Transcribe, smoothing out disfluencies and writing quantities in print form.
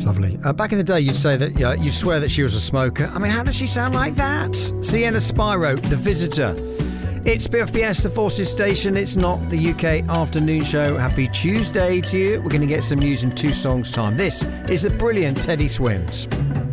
Lovely. Back in the day, you'd say that you'd swear that she was a smoker. I mean, how does she sound like that? Sienna Spyro, The Visitor. It's BFBS, the Forces Station. It's not the UK afternoon show. Happy Tuesday to you. We're going to get some news in 2 songs' time. This is the brilliant Teddy Swims.